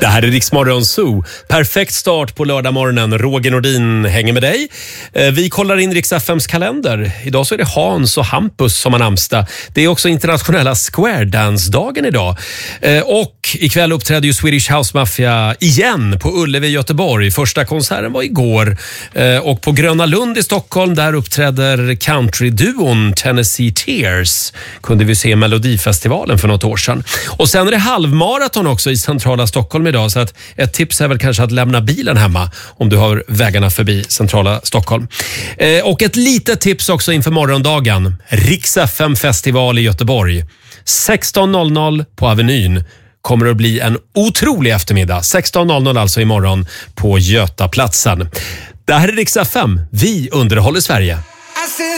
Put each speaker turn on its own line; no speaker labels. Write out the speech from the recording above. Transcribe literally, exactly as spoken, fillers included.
Det här är Rix Morgon Zoo. Perfekt start på lördagmorgonen. Roger Nordin hänger med dig. Vi kollar in Rix F M:s kalender. Idag så är det Hans och Hampus som har namnsdag. Det är också internationella Square Dance-dagen idag. Och ikväll uppträder ju Swedish House Mafia igen på Ullevi i Göteborg. Första konserten var igår. Och på Gröna Lund i Stockholm, där uppträder countryduon Tennessee Tears. Kunde vi se i Melodifestivalen för något år sedan. Och sen är det halvmaraton också i centrala Stockholm idag, så att ett tips är väl kanske att lämna bilen hemma om du har vägarna förbi centrala Stockholm. Eh, och ett litet tips också inför morgondagen. Rix F M-festival i Göteborg. sexton noll noll på Avenyn kommer att bli en otrolig eftermiddag. sexton noll noll alltså imorgon på Götaplatsen. Det här är Rix F M. Vi underhåller Sverige.